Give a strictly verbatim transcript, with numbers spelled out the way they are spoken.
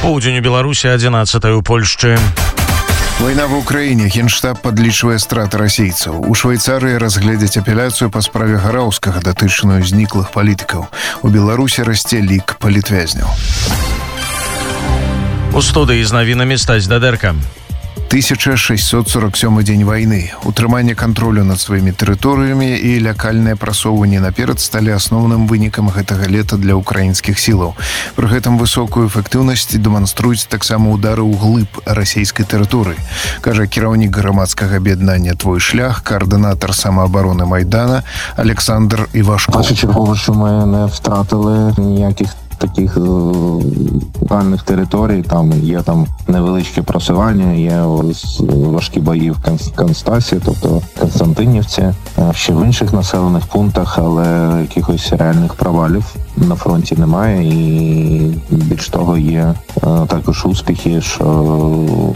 Поўдзень у Беларусі, адзінаццатая ў Польшчы. Вайна ва ўкраіне. Генштаб падлічвае страты расейцаў. У Швейцарыі разгледзяць апеляцыю па справе Гараўскага, датычную зніклых палітыкаў. У Беларусі расце лік палітвязняў. У студыі з навінамі Стась Дадэрка. тысяча шэсцьсот сорок сёмы дзень вайны. Утрыманне кантролю над сваімі тэрыторыямі і лякальнае прасоўванне наперад сталі асноўным вынікам гэтага лета для ўкраінскіх сілаў. Пры гэтым высокую эфектыўнасць дэманструюць таксама удары ў глыб расійскай тэрыторыі, кажа кіраўнік грамадскага аб'яднання «Твой шлях», координатор самооборони Майдана Олександр Івашко. Першочергово, що ми не втратили ніяких таких локальних територій, там є там невеличке просування, є важкі бої в Констасі, тобто Константинівці, ще в інших населених пунктах, але якихось реальних провалів на фронті немає. І більш того, є також успіхи, що